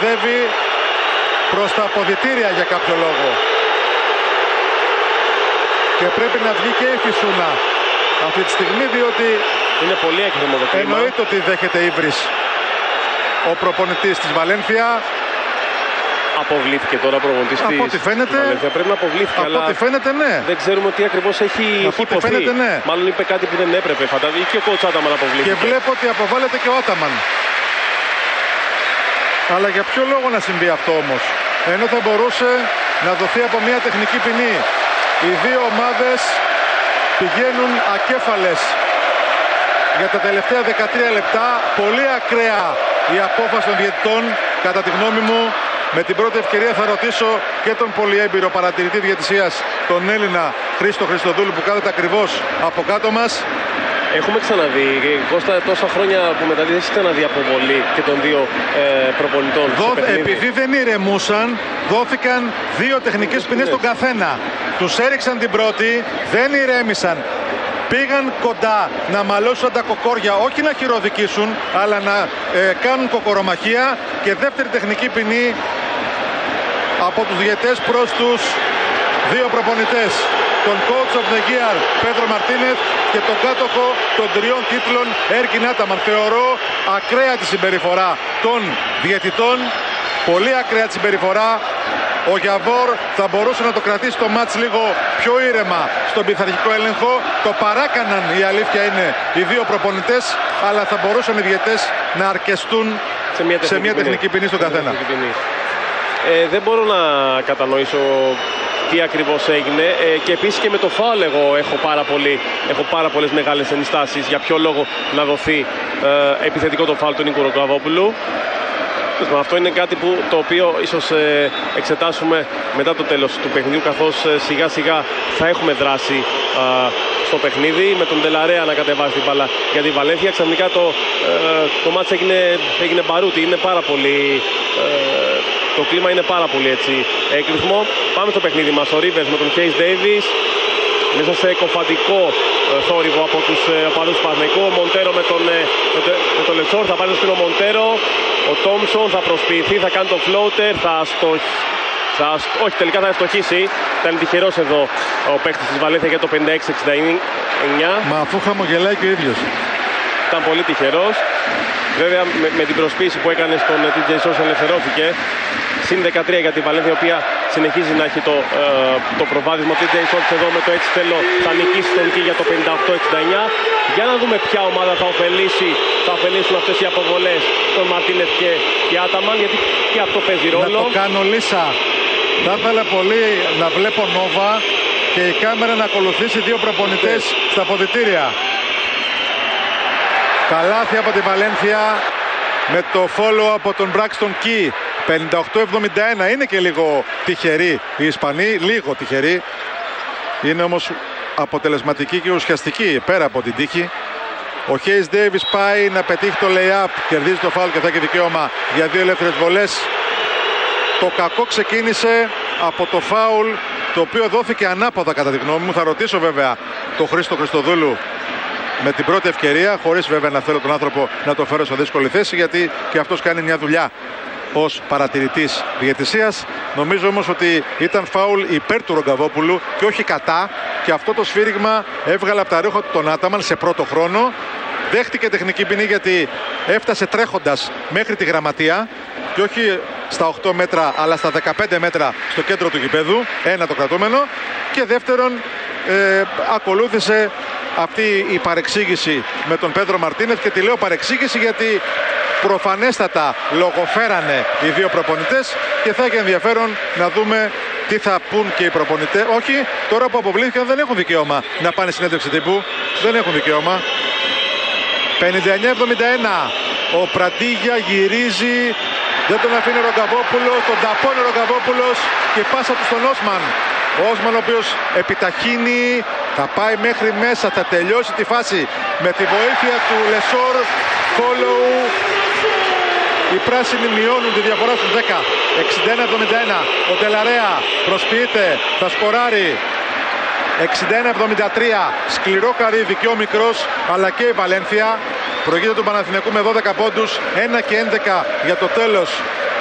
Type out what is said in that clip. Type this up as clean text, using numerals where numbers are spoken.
οδεύει προς τα αποδυτήρια για κάποιο λόγο. Και πρέπει να βγει και η Φυσούνα αυτή τη στιγμή, διότι είναι πολύ έκρημο το κλίμα. Εννοείται ότι δέχεται ύβρις ο προπονητής της Βαλένθια. Αποβλήθηκε τώρα ο προπονητής της Βαλένθια. Πρέπει να αποβλήθηκε, από ό,τι φαίνεται, ναι. Δεν ξέρουμε τι ακριβώς έχει υποθεί. Φαίνεται, ναι. Μάλλον είπε κάτι που δεν έπρεπε. Φαντάζομαι και ο coach Άταμαν αποβλήθηκε. Και βλέπω ότι αποβάλλεται και ο Άταμαν. Αλλά για ποιο λόγο να συμβεί αυτό όμως? Ενώ θα μπορούσε να δοθεί από μια τεχνική ποινή. Οι δύο ομάδες πηγαίνουν ακέφαλες για τα τελευταία 13 λεπτά. Πολύ ακραία η απόφαση των διαιτητών, κατά τη γνώμη μου. Με την πρώτη ευκαιρία θα ρωτήσω και τον πολυέμπειρο παρατηρητή διαιτησίας, τον Έλληνα Χρήστο Χριστοδούλου, που κάθεται ακριβώς από κάτω μας. Έχουμε ξαναδεί, Κώστα, τόσα χρόνια που μεταδίδει, έχει ξαναδεί αποβολή και των δύο προπονητών. Επειδή δεν ηρεμούσαν, δόθηκαν δύο τεχνικές ποινές στον καθένα. Τους έριξαν την πρώτη, δεν ηρέμησαν. Πήγαν κοντά να μαλώσουν τα κοκόρια, όχι να χειροδικήσουν, αλλά να κάνουν κοκορομαχία. Και δεύτερη τεχνική ποινή από τους διαιτές προς τους δύο προπονητές. Τον coach of the year Πέτρο Μαρτίνεθ και τον κάτοχο των 3 τίτλων Έρκιν Άταμαν. Θεωρώ ακραία τη συμπεριφορά των διαιτητών, πολύ ακραία τη συμπεριφορά. Ο Γιαβόρ θα μπορούσε να το κρατήσει το μάτς λίγο πιο ήρεμα στον πειθαρχικό έλεγχο. Το παράκαναν, η αλήθεια είναι, οι δύο προπονητές, αλλά θα μπορούσαν οι διαιτές να αρκεστούν σε μια τεχνική ποινή στον καθένα. Δεν μπορώ να κατανοήσω τι ακριβώς έγινε, και επίσης και με το φάουλ εγώ έχω πάρα πολλές μεγάλες ενστάσεις για ποιο λόγο να δοθεί επιθετικό το φάουλ του Νίκου Ρογκαβόπουλου. Αυτό είναι κάτι το οποίο ίσως εξετάσουμε μετά το τέλος του παιχνιδιού, καθώς σιγά σιγά θα έχουμε δράση στο παιχνίδι, με τον Ντελαρέα να κατεβάζει την μπάλα για τη Βαλένθια. Ξαφνικά το μάτς έγινε μπαρούτι, είναι πάρα πολύ... Το κλίμα είναι πάρα πολύ έτσι έκρηθμο. Πάμε στο παιχνίδι μας. Ο Ρίβερς με τον Χέις Ντέιβις μέσα σε κοφαντικό θόρυβο από τους οπαδούς του Παναθηναϊκού. Ο Μοντέρο με τον Λετσόρ θα πάρει στο Μοντέρο. Ο Τόμσον θα προσποιηθεί, θα κάνει το floater, όχι, τελικά θα ευστοχίσει. Ήταν τυχερός εδώ ο παίκτης της Βαλένθια για το 56-69. Μα αφού χαμογελάει και ο ίδιος. Ήταν πολύ τυχερός. Βέβαια με την προσποίηση που έκανε στον TJ Shorts ελευθερώθηκε. Συν 13 για τη Βαλένθια, η οποία συνεχίζει να έχει το προβάδισμα. Ο TJ Shorts εδώ με το έτσι θέλω θα νικήσει τον Κι για το 58-69. Για να δούμε ποια ομάδα θα ωφελήσουν αυτές οι αποβολές των Μαρτίνεθ και Άταμαν, γιατί και αυτό παίζει ρόλο. Να το κάνω λύσα. Θα ήθελα πολύ να βλέπω Νόβα και η κάμερα να ακολουθήσει δύο προπονητές στα αποδυτήρια. Καλάθι από τη Βαλένθια με το follow από τον Μπράξτον Κι. 58-71. Είναι και λίγο τυχεροί οι Ισπανοί, λίγο τυχεροί. Είναι όμως αποτελεσματικοί και ουσιαστικοί πέρα από την τύχη. Ο Χέις Ντέιβις πάει να πετύχει το lay-up, κερδίζει το φάουλ και θα έχει δικαίωμα για δύο ελεύθερες βολές. Το κακό ξεκίνησε από το φάουλ, το οποίο δόθηκε ανάποδα κατά τη γνώμη μου. Θα ρωτήσω βέβαια τον Χρήστο Χριστοδούλου με την πρώτη ευκαιρία, χωρίς βέβαια να θέλω τον άνθρωπο να το φέρω σε δύσκολη θέση, γιατί και αυτός κάνει μια δουλειά ως παρατηρητής διαιτησίας. Νομίζω όμως ότι ήταν φάουλ υπέρ του Ρογκαβόπουλου και όχι κατά, και αυτό το σφύριγμα έβγαλε από τα ρούχα του τον Άταμαν σε πρώτο χρόνο. Δέχτηκε τεχνική ποινή γιατί έφτασε τρέχοντας μέχρι τη γραμματεία και όχι στα 8 μέτρα αλλά στα 15 μέτρα στο κέντρο του γηπέδου. Ένα το κρατούμενο. Και δεύτερον ακολούθησε αυτή η παρεξήγηση με τον Πέτρο Μαρτίνεθ, και τη λέω παρεξήγηση γιατί προφανέστατα λογοφέρανε οι δύο προπονητές και θα έχει ενδιαφέρον να δούμε τι θα πούν και οι προπονητές. Όχι, τώρα που αποβλήθηκαν δεν έχουν δικαίωμα να πάνε συνέντευξη τύπου. Δεν έχουν δικαίωμα. 59-71. Ο Πραντίγια γυρίζει. Δεν τον αφήνει ο Ρογκαβόπουλος. Τον ταπώνει ο Ρογκαβόπουλος και πάσα του στον Όσμαν. Ο Όσμαν ο οποίος επιταχύνει. Θα πάει μέχρι μέσα. Θα τελειώσει τη φάση με τη βοήθεια του Λεσόρ. Follow. Οι πράσινοι μειώνουν τη διαφορά στους 10. 61-71. Ο Ντελαρέα προσποιείται. Θα σκοράρει. 61-73. Σκληρό καρύδι και ο μικρός, αλλά και η Βαλένθια. Προηγείται του Παναθηναϊκού με 12 πόντους. 1 και 11 για το τέλος